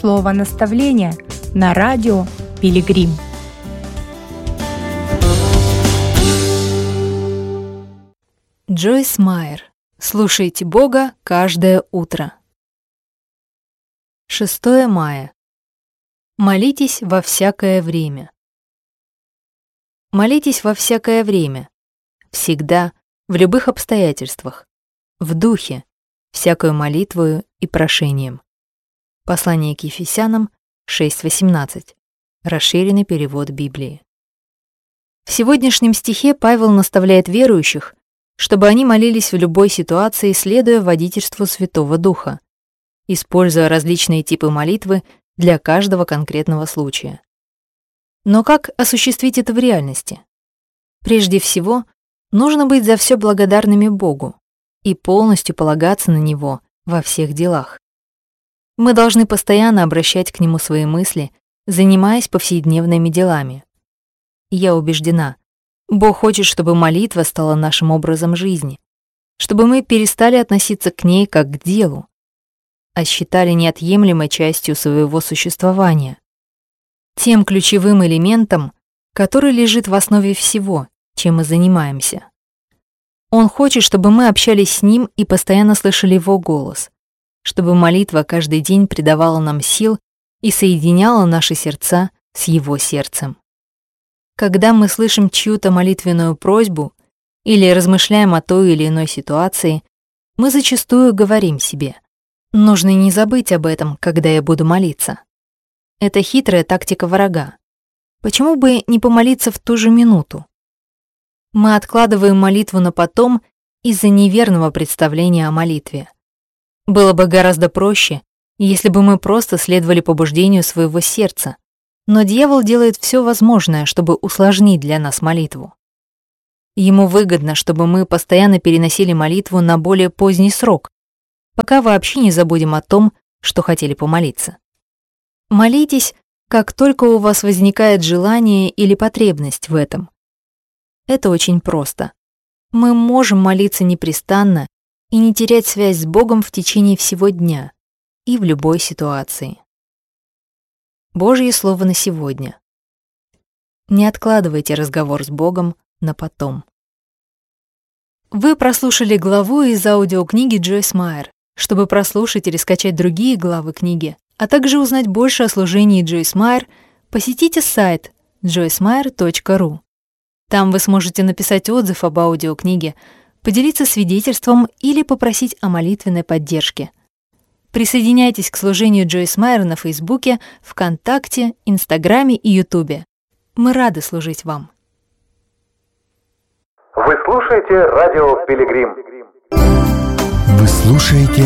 Слово наставления на радио Пилигрим. Джойс Майер. Слушайте Бога каждое утро. 6 мая. Молитесь во всякое время. Молитесь во всякое время, всегда, в любых обстоятельствах, в духе, всякою молитвою и прошением. Послание к Ефесянам 6:18. Расширенный перевод Библии. В сегодняшнем стихе Павел наставляет верующих, чтобы они молились в любой ситуации, следуя водительству Святого Духа, используя различные типы молитвы для каждого конкретного случая. Но как осуществить это в реальности? Прежде всего, нужно быть за все благодарными Богу и полностью полагаться на Него во всех делах. Мы должны постоянно обращать к Нему свои мысли, занимаясь повседневными делами. Я убеждена, Бог хочет, чтобы молитва стала нашим образом жизни, чтобы мы перестали относиться к ней как к делу, а считали неотъемлемой частью своего существования, тем ключевым элементом, который лежит в основе всего, чем мы занимаемся. Он хочет, чтобы мы общались с Ним и постоянно слышали Его голос, чтобы молитва каждый день придавала нам сил и соединяла наши сердца с Его сердцем. Когда мы слышим чью-то молитвенную просьбу или размышляем о той или иной ситуации, мы зачастую говорим себе: «Нужно не забыть об этом, когда я буду молиться». Это хитрая тактика врага. Почему бы не помолиться в ту же минуту? Мы откладываем молитву на потом из-за неверного представления о молитве. Было бы гораздо проще, если бы мы просто следовали побуждению своего сердца, но дьявол делает все возможное, чтобы усложнить для нас молитву. Ему выгодно, чтобы мы постоянно переносили молитву на более поздний срок, пока вообще не забудем о том, что хотели помолиться. Молитесь, как только у вас возникает желание или потребность в этом. Это очень просто. Мы можем молиться непрестанно и не терять связь с Богом в течение всего дня и в любой ситуации. Божье слово на сегодня. Не откладывайте разговор с Богом на потом. Вы прослушали главу из аудиокниги Джойс Майер. Чтобы прослушать или скачать другие главы книги, а также узнать больше о служении Джойс Майер, посетите сайт joycemeyer.ru. Там вы сможете написать отзыв об аудиокниге, поделиться свидетельством или попросить о молитвенной поддержке. Присоединяйтесь к служению Джойс Майер на Фейсбуке, ВКонтакте, Инстаграме и Ютубе. Мы рады служить вам. Вы слушаете радио Пилигрим. Вы слушаете